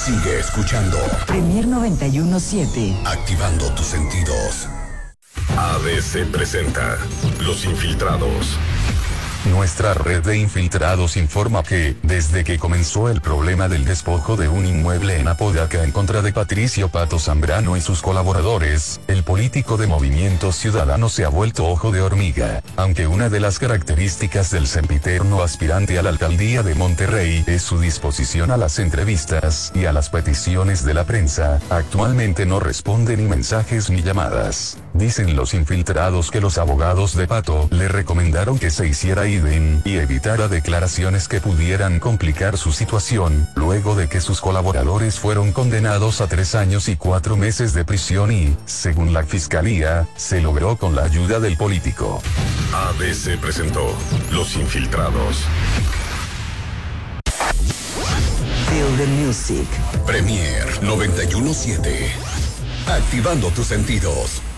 Sigue escuchando. Premier 91.7. Activando tus sentidos. ABC presenta Los Infiltrados. Nuestra red de infiltrados informa que, desde que comenzó el problema del despojo de un inmueble en Apodaca en contra de Patricio Pato Zambrano y sus colaboradores, el político de Movimiento Ciudadano se ha vuelto ojo de hormiga, aunque una de las características del sempiterno aspirante a la alcaldía de Monterrey es su disposición a las entrevistas y a las peticiones de la prensa. Actualmente no responde ni mensajes ni llamadas. Dicen los infiltrados que los abogados de Pato le recomendaron que se hiciera idem y evitara declaraciones que pudieran complicar su situación, luego de que sus colaboradores fueron condenados a 3 años y 4 meses de prisión y, según la fiscalía, se logró con la ayuda del político. ABC presentó Los Infiltrados. Feel the music. Premier 91.7. Activando tus sentidos.